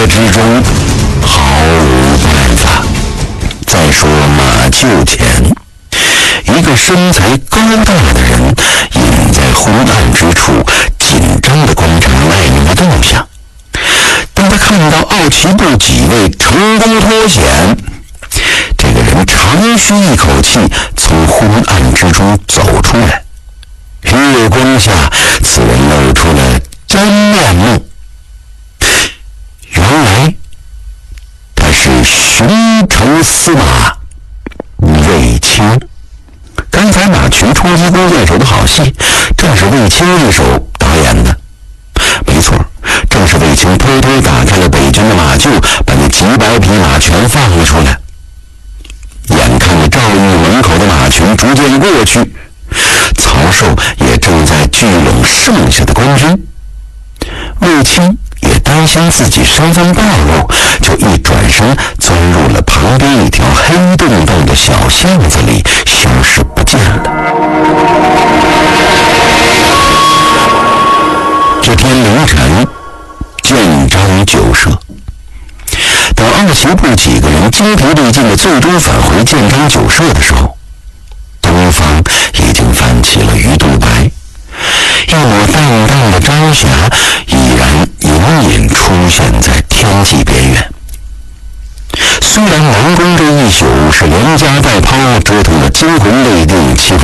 之中毫无办法。再说马厩前，一个身材高大的人隐在昏暗之处，紧张地观察外面的动向。当他看到奥奇布几位成功脱险，这个人长吁一口气，从昏暗之中走出来。月光下，此人露出了真面目。原来他是巡城司马卫青。刚才马群冲击弓箭手的好戏，正是卫青一手导演的。没错，正是卫青偷偷打开了北军的马厩，把那几百匹马全放了出来。眼看着赵玉门口的马群逐渐过去，曹寿也正在聚拢剩下的官军。卫青也担心自己身份暴露，就一转身钻入了旁边一条黑洞洞的小巷子里，消失不见了。这天凌晨，建章酒社。等奥奇布几个人精疲力尽的最终返回建章酒社的时候，东方已经泛起了鱼肚白，一抹淡淡的朝霞已然隐隐出现在天际边缘。虽然南宫这一宿是连家带抛折腾得惊魂未定，七魂